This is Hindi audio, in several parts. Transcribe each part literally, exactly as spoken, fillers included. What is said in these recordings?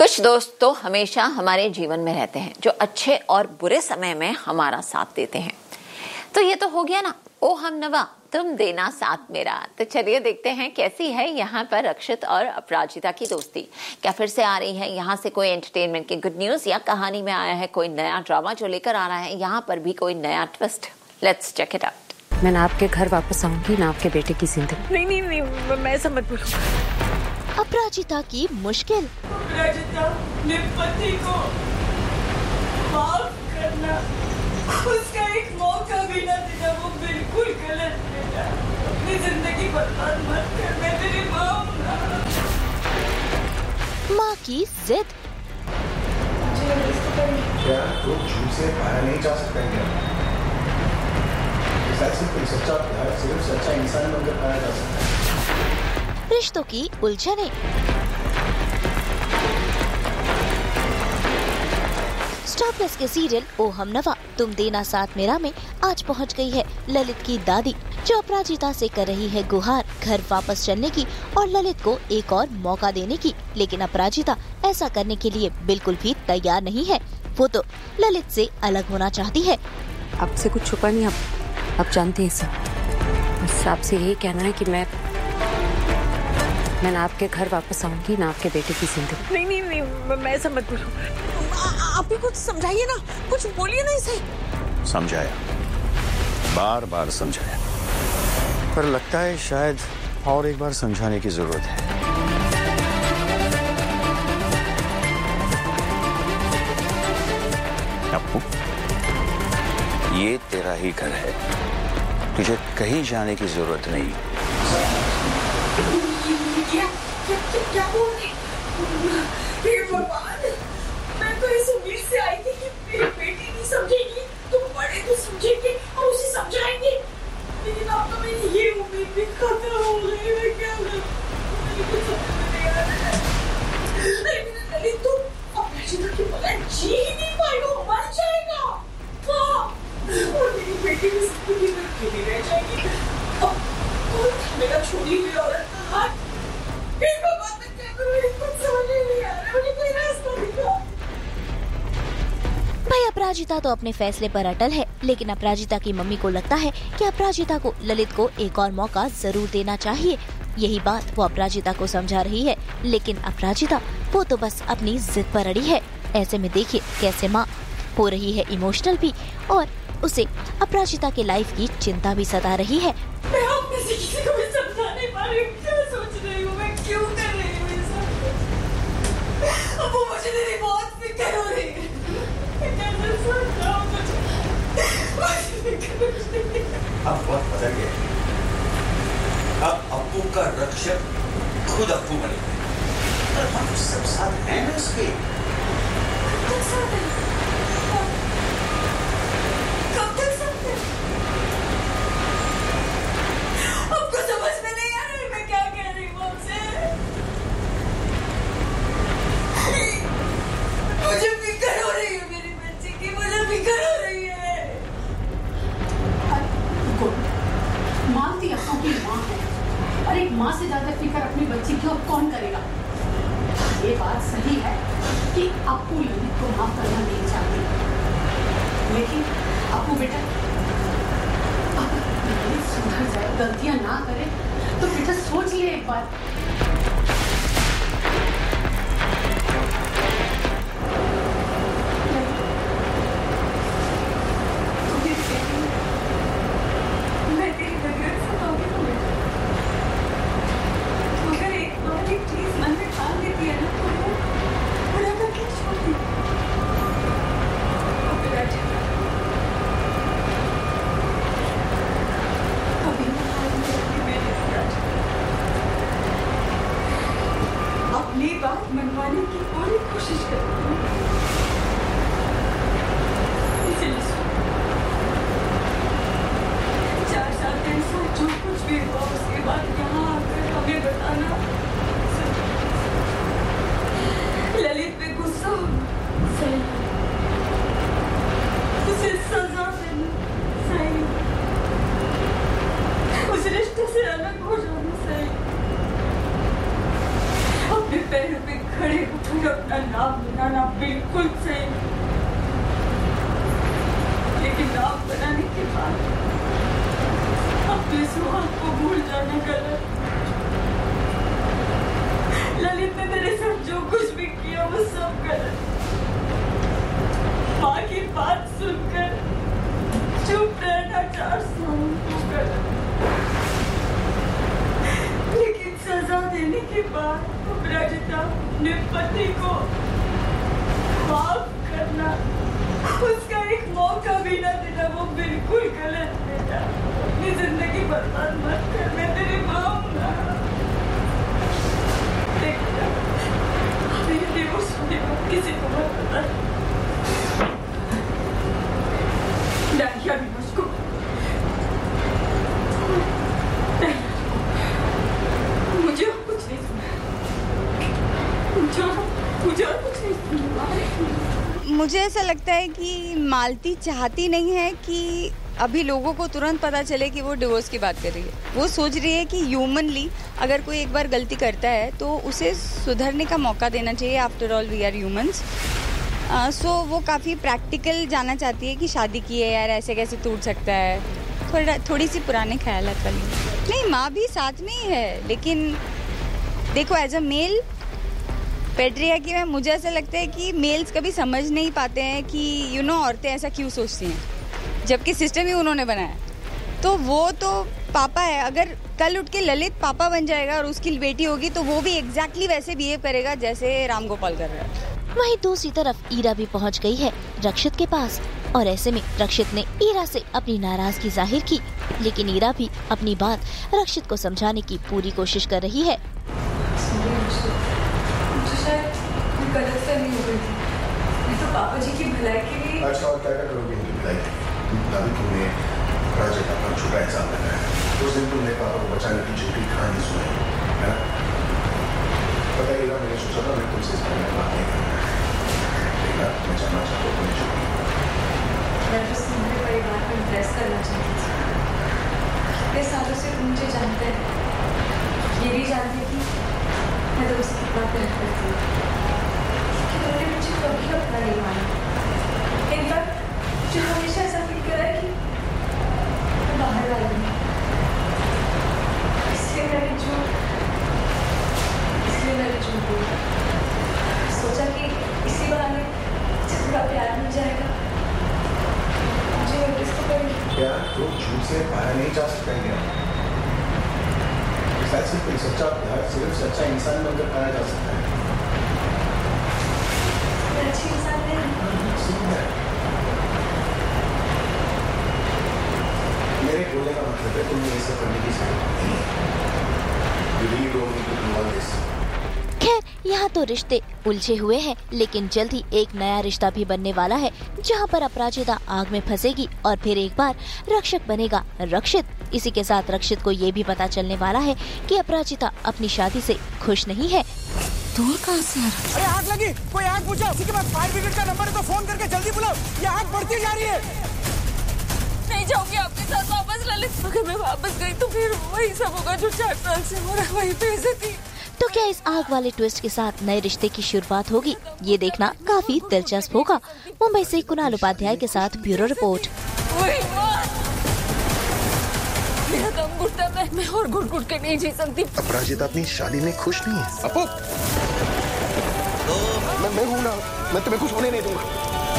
कुछ दोस्त तो हमेशा हमारे जीवन में रहते हैं जो अच्छे और बुरे समय में हमारा साथ देते हैं। तो ये तो हो गया ना, ओ हम नवा तुम देना साथ मेरा। तो चलिए देखते हैं कैसी है यहाँ पर रक्षित और अपराजिता की दोस्ती। क्या फिर से आ रही है यहाँ से कोई एंटरटेनमेंट की गुड न्यूज, या कहानी में आया है कोई नया ड्रामा जो लेकर आ रहा है यहाँ पर भी कोई नया twist. Let's check it out. मैं ना आपके घर वापस आऊंगी ना आपके बेटे की जिंदगी। नहीं नहीं नहीं, मैं ऐसा मत बोलो। अपराजिता की मुश्किल। अपराजिता ने पति को माफ करना, उसका एक मौका भी ना देना, वो बिल्कुल गलत बेटा। अपनी जिंदगी बर्बाद मत कर, मैं तेरी माँ हूँ। माँ की जिद। क्या तो झूठ से बाहर नहीं जा सकता क्या? सच्चा प्यार सिर्फ सच्चा इंसान बनकर पाया जा सकता है। रिश्तों की उलझने। स्टार प्लस के सीरियल ओ हम नवा तुम देना साथ मेरा में आज पहुंच गई है ललित की दादी, जो अपराजिता से कर रही है गुहार घर वापस चलने की और ललित को एक और मौका देने की। लेकिन अपराजिता ऐसा करने के लिए बिल्कुल भी तैयार नहीं है। वो तो ललित से अलग होना चाहती है। आपसे कुछ छुपा नहीं, आप आप जानते हैं सब। बस आपसे यही कहना है कि मैं मैं ना आपके घर वापस आऊंगी ना आपके बेटे की जिंदगी। नहीं नहीं नहीं, मैं ऐसा मत बोलो। आप भी कुछ समझाइए ना, कुछ बोलिए ना इसे। समझाया, बार बार समझाया, पर लगता है शायद और एक बार समझाने की जरूरत है। अप्पू, ये तेरा ही घर है, तुझे कहीं जाने की जरूरत नहीं। क्या क्या क्या बोल रही? हे भगवान, मैं तो इस उम्मीद से आई थी कि मेरी बेटी नहीं समझेगी, तुम बड़े तो समझेंगे और उसे समझाएंगे। लेकिन अब तो मेरी ये उम्मीद भी खत्म हो गई। मैं क्या करूं? मुझे कुछ समझ में नहीं आ रहा है। लेकिन ललित तो अपराजिता के बगैर जी ही नहीं पाएगा, वो मर जाएगा। हाँ, और मेरी बेटी भी जिंदगी में अकेली रह जाएगी। अब कौन थमेगा छोड़ी हुई औरत का हाथ? भाई अपराजिता तो अपने फैसले पर अटल है, लेकिन अपराजिता की मम्मी को लगता है कि अपराजिता को ललित को एक और मौका जरूर देना चाहिए। यही बात वो अपराजिता को समझा रही है, लेकिन अपराजिता वो तो बस अपनी जिद पर अड़ी है। ऐसे में देखिए कैसे माँ हो रही है इमोशनल भी, और उसे अपराजिता के लाइफ की चिंता भी सता रही है। मैं अपने से किसी को भी समझा नहीं पा रही हूँ, क्या सोच रही हूँ, मैं क्यों कर रही हूँ ये सब। अब वो मुझे मेरी बहुत फिक्र हो रही है। मैं कैसे समझाऊँ मुझे? अब बहुत बदल गया। अब अप्पू का रक्षक खुद अप्पू बनेगा। और हम सब साथ हैं ना उसके। कब साथ हैं? कब तक साथ हैं? आपको समझ में नहीं आ रहा है मैं क्या कह रही हूँ आपसे? मुझे फिक्र हो रही है मेरी बच्ची की, मुझे फिक्र हो रही है। मानती अप्पू की माँ है, और एक माँ से ज्यादा फिक्र अपनी बच्ची की और कौन करेगा। ये बात सही है कि अप्पू ललित को माफ करना नहीं चाहती, लेकिन अप्पू बेटा अगर ललित सुधर जाए, गलतियां ना करे, तो बेटा सोच ले एक बार। मनवाने की पूरी कोशिश करती हूँ। चार साल के साथ जो कुछ भी हुआ उसके बाद यहाँ आकर हमें बताना। ललित पे गुस्सा सही, उसे सजा देना सही, उस रिश्ते से अलग हो जाना सही। अपने पैरों पे खड़े होकर अपना नाम बनाना बिल्कुल सही, लेकिन नाम बनाने के बाद अपने सुहाग को भूल जाना गलत। ललित ने तेरे साथ जो कुछ भी किया वो सब गलत। माँ की बात सुनकर चुप रहना चार सालों को गलत, लेकिन सजा देने के बाद अपराजिता अपने पति को माफ करना, उसका एक मौका भी न देना, वो बिल्कुल गलत बेटा। अपनी जिंदगी बर्बाद मत कर, मैं तेरी माँ हूँ ना। देख बेटा, मेरे डिवोर्स होने को किसी को मत पता, डालिया भी मुझको मुझे और कुछ नहीं सुना, मुझे मुझे और कुछ नहीं सुना। मुझे ऐसा लगता है कि मालती चाहती नहीं है कि अभी लोगों को तुरंत पता चले कि वो डिवोर्स की बात कर रही है। वो सोच रही है कि ह्यूमनली अगर कोई एक बार गलती करता है तो उसे सुधरने का मौका देना चाहिए। After all we are humans. सो वो काफ़ी प्रैक्टिकल जाना चाहती है कि शादी की है यार, ऐसे कैसे टूट सकता है। थोड़ा थोड़ी सी पुराने ख्यालात वाली। नहीं, माँ भी साथ में ही है, लेकिन देखो एज अ मेल पेट्रियार्की में मुझे ऐसा लगता है कि मेल्स कभी समझ नहीं पाते हैं कि यू नो औरतें ऐसा क्यों सोचती हैं, जबकि सिस्टम ही उन्होंने बनाया। तो वो तो पापा है, अगर कल उठ के ललित पापा बन जाएगा और उसकी बेटी होगी तो वो भी एग्जैक्टली वैसे बिहेव करेगा जैसे राम गोपाल कर रहा है। वहीं दूसरी तरफ ईरा भी पहुंच गई है रक्षित के पास, और ऐसे में रक्षित ने ईरा से अपनी नाराजगी जाहिर की, लेकिन ईरा भी अपनी बात रक्षित को समझाने की पूरी कोशिश कर रही है। गलतफहमी हो गई थी, मैं तो पापा जी की भलाई के लिए। अच्छा, और क्या क्या करोगे इनकी भलाई? अभी तुमने प्राजक्ता पर झूठा एग्जाम लगाया, उस दिन तुमने पापा को बचाने की झूठी कहानी सुनाई है ना? पता ही मैंने सोचा था मैं तुमसे इस बारे में बात नहीं करूँगा, मैं जानना चाहता हूँ तुम्हें जो मैं बस तुम्हारे परिवार को इम्प्रेस करना चाहती थी। कितने सालों से तुम मुझे जानते हैं, ये भी जानते कि मैं तुमसे कितना प्यार करती हूँ, कि तुमने मुझे कभी अपना नहीं माना। इनफैक्ट मुझे हमेशा ऐसा फील करा है कि मैं बाहर आई हूँ, इसलिए मैंने झूठ इसलिए मैंने झूठ बोला। सोचा कि इसी बहाने जब पूरा प्यार मिल जाएगा मुझे नोटिस तो करेंगे। क्या तो झूठ से बाहर नहीं जा सकते हैं? सिर्फ कोई सच्चा प्यार सिर्फ सच्चा इंसान बनकर पाया जा सकता है। मैं अच्छी इंसान नहीं। मेरे बोलने का मतलब है तुम्हें ये सब करने की जरूरत नहीं है। You really don't need to do all this. खैर, यहाँ तो रिश्ते उलझे हुए हैं, लेकिन जल्द ही एक नया रिश्ता भी बनने वाला है, जहाँ पर अपराजिता आग में फंसेगी और फिर एक बार रक्षक बनेगा रक्षित। इसी के साथ रक्षित को ये भी पता चलने वाला है कि अपराजिता अपनी शादी से खुश नहीं है। दूर कहाँ से आ रहा? अरे आग लगी, कोई आग बुझाओ। ठीक है, मैं फायर ब्रिगेड का नंबर है तो फोन करके जल्दी बुलाओ, ये आग बढ़ती जा रही है। नहीं जाऊंगी आपके साथ वापस ललित। अगर मैं वापस गई तो फिर वही सब होगा जो चार साल से हो रहा है, वही बेइज्जती। तो क्या इस आग वाले ट्विस्ट के साथ नए रिश्ते की शुरुआत होगी? ये देखना काफी दिलचस्प होगा। मुंबई से कुणाल उपाध्याय के साथ ब्यूरो रिपोर्ट। मेरा दम घुटता है, मैं और घुट घुट के नहीं जी सकती। अपराजिता अपनी शादी में खुश नहीं है। अपू, मैं मैं हूं ना, मैं तुम्हें कुछ होने नहीं दूंगा।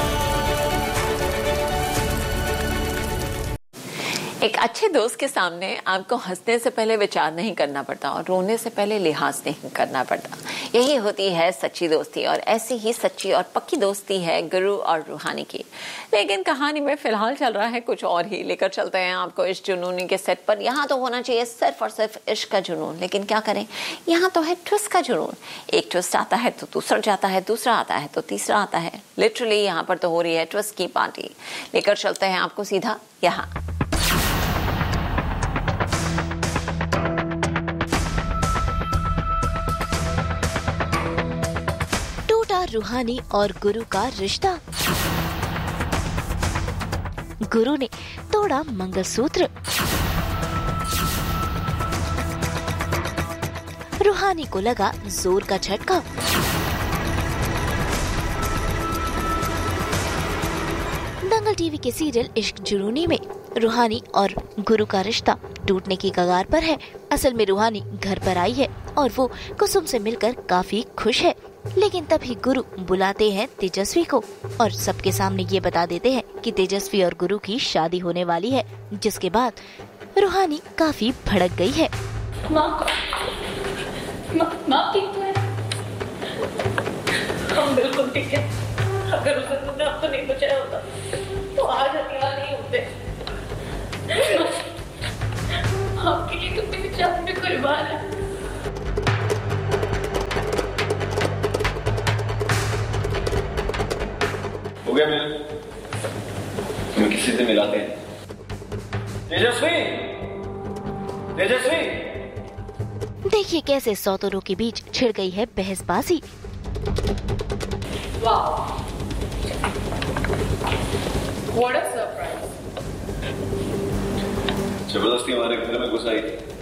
एक अच्छे दोस्त के सामने आपको हंसने से पहले विचार नहीं करना पड़ता और रोने से पहले लिहाज नहीं करना पड़ता। यही होती है सच्ची दोस्ती, और ऐसी ही सच्ची और पक्की दोस्ती है गुरु और रूहानी की। लेकिन कहानी में फिलहाल चल रहा है कुछ और ही। लेकर चलते हैं आपको इस जुनूनी के सेट पर। यहाँ तो होना चाहिए सिर्फ और सिर्फ इश्क का जुनून, लेकिन क्या करें, यहाँ तो है ट्विस्ट का जुनून। एक ट्विस्ट आता है तो दूसरा जाता है, दूसरा आता है तो तीसरा आता है। लिटरली यहाँ पर तो हो रही है ट्विस्ट की पार्टी। लेकर चलते हैं आपको सीधा यहाँ। रूहानी और गुरु का रिश्ता। गुरु ने तोड़ा मंगलसूत्र। रूहानी को लगा जोर का झटका। दंगल टीवी के सीरियल इश्क जुनूनी में रूहानी और गुरु का रिश्ता टूटने की कगार पर है। असल में रूहानी घर पर आई है और वो कुसुम से मिलकर काफी खुश है, लेकिन तभी गुरु बुलाते हैं तेजस्वी को और सबके सामने ये बता देते हैं कि तेजस्वी और गुरु की शादी होने वाली है, जिसके बाद रूहानी काफी भड़क गई है। माँ माँ माँ ठीक है? हम बिल्कुल ठीक है। अगर उस दिन तुमने आपको नहीं बचाया होता तो आज हम यहाँ नहीं होते। आपके लिए तो मेरी जान में कुर्बान है। हो गया मेरे, तुम्हें किसी से मिलाते हैं। तेजस्वी, तेजस्वी। देखिए कैसे सौतोरों के बीच छिड़ गई है बहसबाजी। वाह, व्हाट अ सरप्राइज। जबरदस्ती हमारे घर में घुस आई।